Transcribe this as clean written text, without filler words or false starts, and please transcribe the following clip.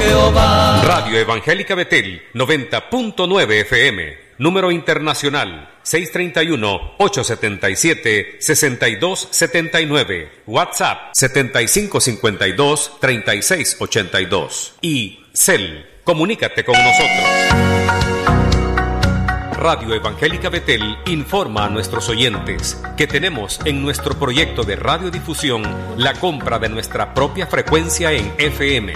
Jehová. Radio Evangélica Betel, 90.9 FM. Número internacional 631-877-6279. WhatsApp 7552-3682. Y CEL. Comunícate con nosotros. Radio Evangélica Betel informa a nuestros oyentes que tenemos en nuestro proyecto de radiodifusión la compra de nuestra propia frecuencia en FM.